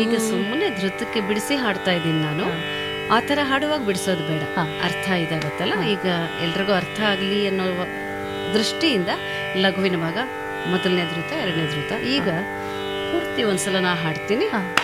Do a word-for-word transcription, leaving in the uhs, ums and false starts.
ಈಗ ಸುಮ್ಮನೆ ಧೃತಕ್ಕೆ ಬಿಡಿಸಿ ಹಾಡ್ತಾ ಇದ್ದೀನಿ ನಾನು. ಆ ಥರ ಹಾಡುವಾಗ ಬಿಡಿಸೋದು ಬೇಡ, ಅರ್ಥ ಇದಾಗತ್ತಲ್ಲ. ಈಗ ಎಲ್ರಿಗೂ ಅರ್ಥ ಆಗಲಿ ಅನ್ನೋ ದೃಷ್ಟಿಯಿಂದ ಲಘುವಿನ ಭಾಗ ಮೊದಲನೇ ಧೃತ, ಎರಡನೇ ಧೃತ. ಈಗ ಪೂರ್ತಿ ಒಂದ್ಸಲ ನಾ ಹಾಡ್ತೀನಿ.